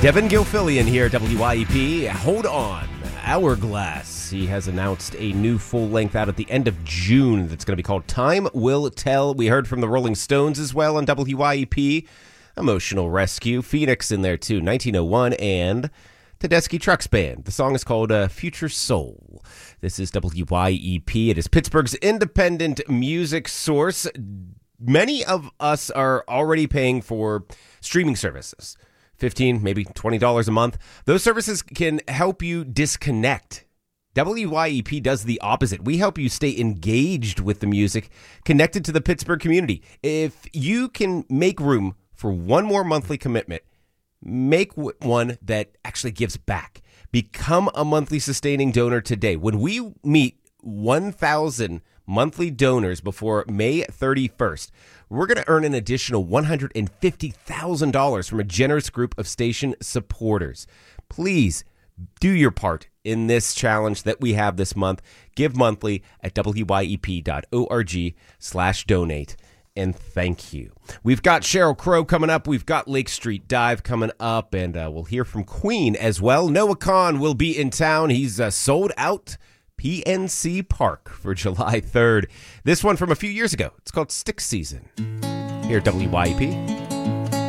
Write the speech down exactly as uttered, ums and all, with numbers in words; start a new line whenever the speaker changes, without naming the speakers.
Devin Gilfillian here, W Y E P. Hold on. Hourglass. He has announced a new full length out at the end of June that's going to be called Time Will Tell. We heard from the Rolling Stones as well on W Y E P. Emotional Rescue. Phoenix in there too. nineteen oh one and Tedeschi Trucks Band. The song is called uh, Future Soul. This is W Y E P. It is Pittsburgh's independent music source. Many of us are already paying for streaming services. fifteen, maybe twenty dollars a month. Those services can help you disconnect. W Y E P does the opposite. We help you stay engaged with the music, connected to the Pittsburgh community. If you can make room for one more monthly commitment, make one that actually gives back. Become a monthly sustaining donor today. When we meet one thousand monthly donors before May thirty-first, we're going to earn an additional one hundred fifty thousand dollars from a generous group of station supporters. Please do your part in this challenge that we have this month. Give monthly at W Y E P dot org slash donate. And thank you. We've got Sheryl Crow coming up. We've got Lake Street Dive coming up. And uh, we'll hear from Queen as well. Noah Kahan will be in town. He's uh, sold out P N C Park for July third. This one from a few years ago. It's called Stick Season. Here at W Y E P.